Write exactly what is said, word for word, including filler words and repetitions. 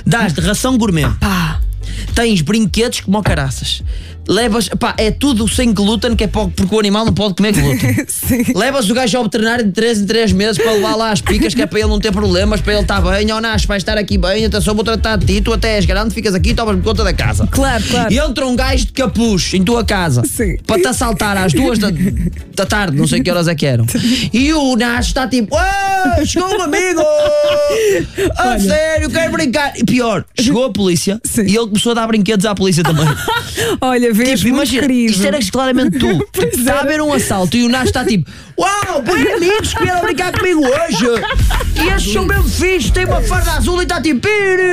Dás-te ração gourmet. Pá. Tens brinquedos como caraças. Levas, pá, é tudo sem glúten, que é porque o animal não pode comer glúten. Sim. Levas o gajo ao veterinário de três em três meses para levar lá as picas, que é para ele não ter problemas, para ele estar bem. Ou nasce, vai estar aqui bem, atenção, vou tratar de ti, tu até és grande, ficas aqui e tomas-me conta da casa. Claro, claro. E entra um gajo de capuz em tua casa. Sim. Para te assaltar às duas da, da tarde, não sei que horas é que eram. E o Nacho está tipo, ué, chegou um amigo! A Olha. sério, quero brincar. E pior, chegou a polícia. Sim. E ele começou a dar brinquedos à polícia também. Olha, vês, Tipo, muito imagina, querido. isto era claramente tu. Pois Tipo, está a era. haver um assalto e o Nacho está tipo, uau, bem amigos que vieram brincar comigo hoje. E estes são mesmo fixos, tem uma farda azul e está tipo, piri.